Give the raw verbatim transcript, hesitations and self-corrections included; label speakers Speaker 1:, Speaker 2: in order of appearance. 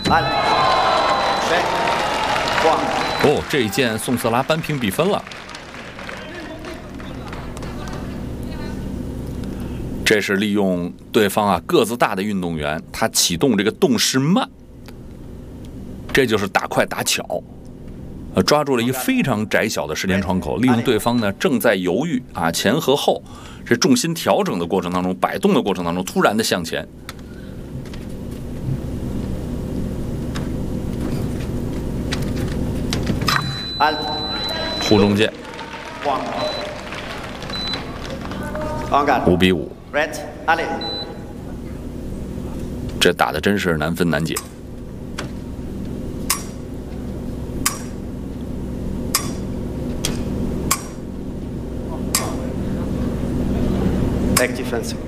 Speaker 1: 哦，这一剑宋瑟拉扳平比分了。这是利用对方啊个子大的运动员，他启动这个动势慢，这就是打快打巧。 呃，抓住了一个非常窄小的时间窗口，利用对方呢正在犹豫啊前和后，这重心调整的过程当中，摆动的过程当中，突然的向前。护中剑，五比五，这打的真是难分难解。
Speaker 2: Back defensive.